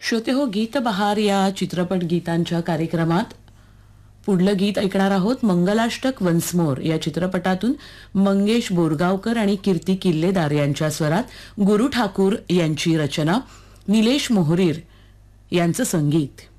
श्रोते हो, गीत बहार या चित्रपट गीतांच्या कार्यक्रमात पुढलं गीत ऐकणार आहोत. मंगलाष्टक वन्स मोर या चित्रपटातून मंगेश बोरगावकर आणि कीर्ती किल्लेदार यांच्या स्वरात गुरु ठाकूर यांची रचना, निलेश मोहरीर यांचं संगीत.